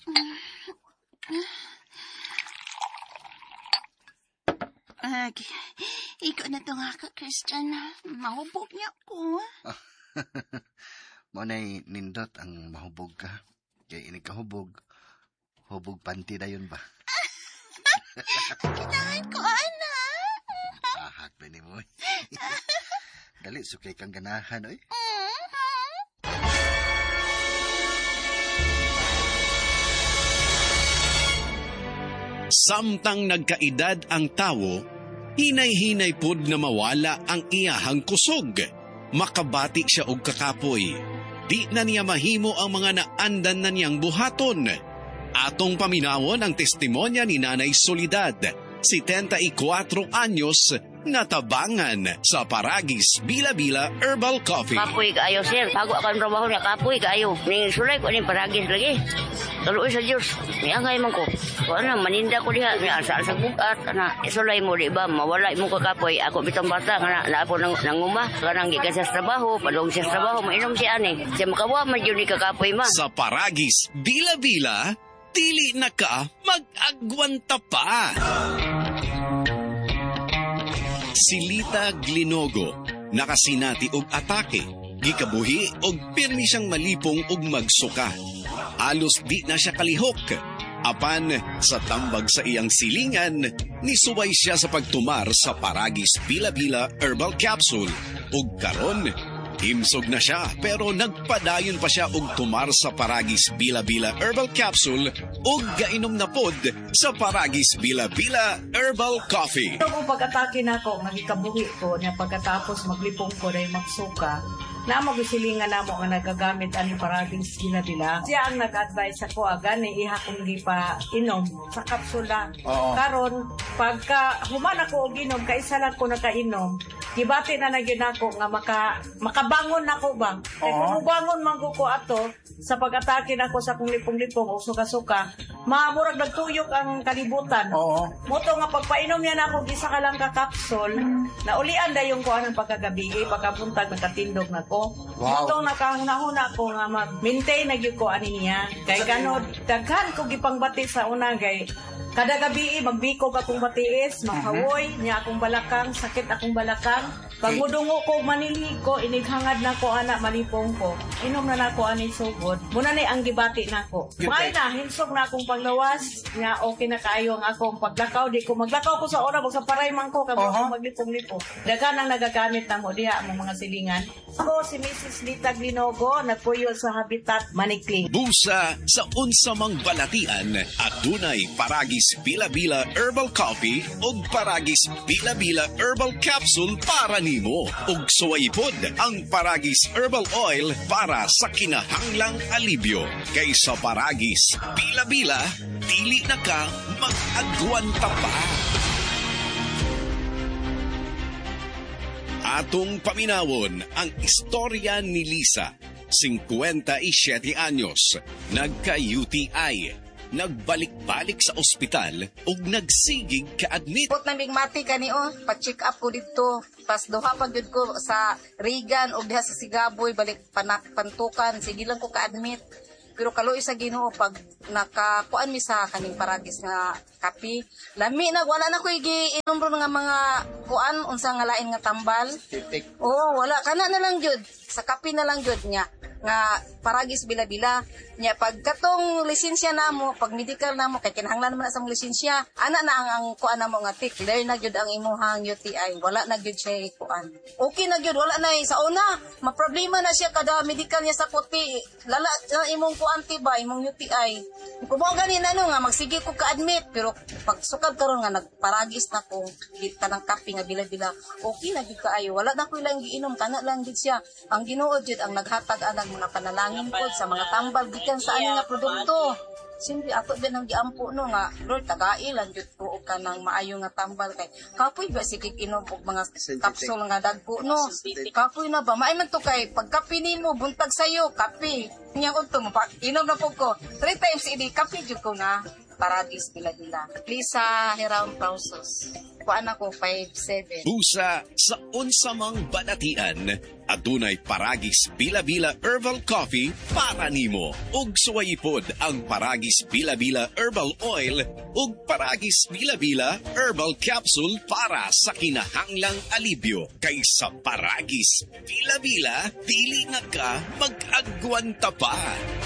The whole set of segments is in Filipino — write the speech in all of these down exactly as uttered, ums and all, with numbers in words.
Ag, ikaw na to nga ka, Christian. Mahubog niya ko. Manay nindot ang mahubog ka. Kaya ini kahubog, hubog panty na yun ba? Kinahan ko, ana. Ahak na ni mo. Dali, sukay kang ganahan, oy. Samtang nagkaedad ang tawo, hinay-hinay pod na mawala ang iyahang kusog. Makabati siya og kakapoy. Di na niya mahimo ang mga naandan na niyang buhaton. Atong paminawon ang testimonya ni Nanay Soledad, setenta-y-cuatro anyos, natabangan sa Paragis Bila-Bila Herbal Coffee. Kapoy kaayo, sir. Bago akan trabaho niya, kapoy kaayo. Ning sulay ko ning Paragis lagi. Tuloy sa Diyos. Niangay man ko. Kung ano, maninda ko diha. Asa-asa bukat. Ana, isulay mo, di ba? Mawala mo ka kapoy. Ako bitang bata. Kana, naapo nang nanguma. Kanang gikan sa trabaho. Padong sa trabaho. Mainom siya ani. Siya makawa man yun ni kakapoy ma. Sa Paragis Bila-Bila, dili na ka mag-agwanta pa. Si Lita Glinogo, nakasinati og atake, gikabuhi og pirmi siyang malipong og magsuka. Alos di na siya kalihok. Apan sa tambag sa iyang silingan, nisuway siya sa pagtumar sa Paragis Bila-Bila Herbal Capsule. Ug karon, himsog na siya pero nagpadayon pa siya og tumar sa Paragis Bila-Bila Herbal Capsule ug gainom na pod sa Paragis Bila-Bila Herbal Coffee. Ito kung pag-atake na ako, magikabuhi ko niya pagkatapos maglipong ko na magsuka, na magsilingan na mo nga nagagamit ani Paragis Bila-Bila. Siya ang nag-advise ako agan ni iha kung di pa inom sa kapsula. Karon pagka human ako og inom kay isa lang ko nakainom, gibati na nagyud ako nga maka makabangon nako bang. Kay kung bangon man ko ko ato sa pag-atake nako sa kung lipong-lipong o suka-suka, maamurag nagtuyok ang kalibutan. Oo. Moto nga pagpainom niya nako gisa ka lang ka kapsul, naulian dayon ko anang pagkagabi, pagkabuntag nakatindog nako. Wow. Moto nakahuna-huna ko nga mag-maintain na gyud ko ani niya. Kay ganod daghan ko gipangbati sa una kay kada gabi magbikog akong batiis, makawoy niya akong balakang, sakit akong balakang. Pag mudungo ko, maniligo, inighangad na ko, anak, malipong ko. Inom na na ko, ani sugod. Muna ni ang gibati na ko. May na, hinsog na akong panglawas. Nga, okay na kayo ang akong paglakaw. Di ko maglakaw ko sa ora, sa paray man ko, kamo uh-huh. maglipong-lipo. Dagan ang nagagamit na mo, diha ang mga silingan. Ako, si Missus Lita Glinogo, nagpuyo sa Habitat Manikling. Busa sa unsamang balatian at dunay Paragis Bila-Bila Herbal Coffee o Paragis Bila-Bila Herbal Capsule para ni mo ug suwaypod ang Paragis Herbal Oil para sa kinahanglang alibyo. Kaysa Paragis Bila-Bila, dili na ka mag-agwanta pa. Atong paminawon ang istorya ni Lisa, fifty-seven anyos, nagka-U T I. Nagbalik-balik sa ospital ug nagsigig ka-admit. Put na mati kani o, pa-check up ko dito. Pas duha pag yun ko sa Regan ug diha sa Sigaboy, balik panak pantukan, sige lang ko ka-admit. Pero kaloy sa Ginoo pag nakakuan mi sa kaning Paragis nga kapi, lami na wala na ko giinom ron nga mga kuan unsa nga lain nga tambal. Oh, wala kana na lang jud. Sa kapi na lang jud niya nga Paragis Bila-Bila nya pag katong lisensya namo, pag medical namo kay kinahanglan man sa lisensya, ana na ang, ang kuan namo nga tik, clear na gyud ang imuhang U T I, wala na gyud siya kuan. Okay na gyud, wala na sa una, maproblema na siya kada medical niya sa puti. Lala na imong kuan tiba, imong U T I. Kung mo ganin ano nga magsige ko ka-admit, pero pag sukad karon nga nagparagis na ko, git kanang kape nga Bila-Bila, okay na gyud kaayo, wala na ko ilang giinom, kana lang gyud siya. Ang Ginoo jud ang naghatag anang mga panalangin pod sa mga tambal gikan sa ani nga produkto. Simple ato din ang giampo no nga Lord tagailan jud ko og kanang maayo nga tambal kay kapoy ba sige inom og mga kapsul nga dagko no. Kapoy na ba maay man to kay pagkape nimo buntag sayo kape. Nya unto mo pa inom na pug ko three times idi kape jud ko na. Paradis Bila-Bila. Lisa Heround Pausos. Kuan ako five seven. Busa sa unsamang banatian, adunay Paragis Bila-Bila Herbal Coffee para nimo. Ug suwayipod ang Paragis Bila-Bila Herbal Oil ug Paragis Bila-Bila Herbal Capsule para sa kinahanglang alibyo. Kaysa Paragis Bila-Bila, dili nga ka mag-agwanta pa.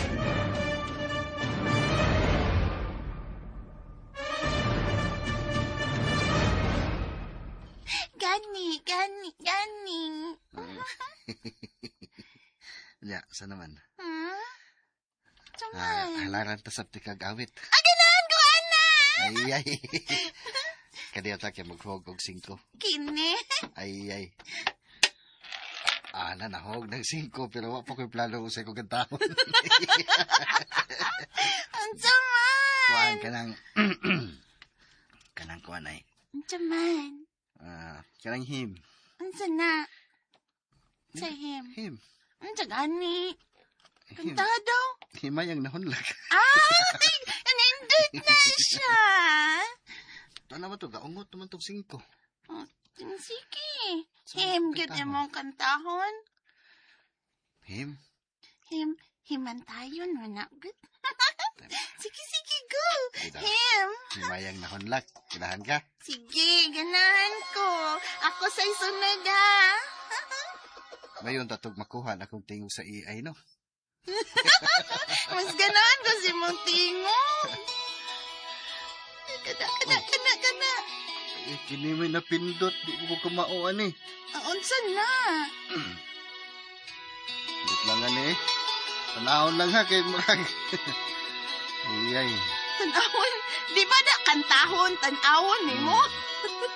Gani, gani, gani. Ya, sa naman. Hmm? Ah, Saman. halaran ta sa tikag awit. Ah, ganahan ko, ana! Ay, ay. Kadiya ta kaya maghog og singko. Kini. Ay, ay. Ana, nahog ng singko, pero wa pa ko'y plano ko sa ikong kantahon. Ang saman. Kuhaan ka ng... kanang kuhaan ay. Ang saman. Ah, kanang him. Ang sana. Sa him. Him. Ang sagani. Him. Kanta daw. Himayang nahunlag. Ay! Nanindot na siya. Ito naman to, gaungot naman tong singko. Oh, sige. Saan Him, kantahon? gid mong kantahon. Him? Him, himan tayo, no na good. Sige, sige, go. Ito. Him. Himayang nahunlag. Kilahan ka? Sige, ganahan ko. Ako sa'y sunod, ha. Mayon tatog makuha na kung tingog sa A I, no? Mas ganahan ko si mong tingog. Kana, kana, kana, kana. Eh, kini may napindot. Di ko kumaoan eh. Ang unsan na. Dito lang nga eh. Panahon lang ha kay Marag. Ay, ay. Tanawon. Di ba na kantahon, tanawon ni mo?